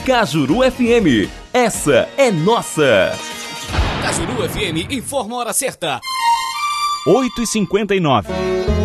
Cajuru FM, essa é nossa. Cajuru FM informa a hora certa. 8h59.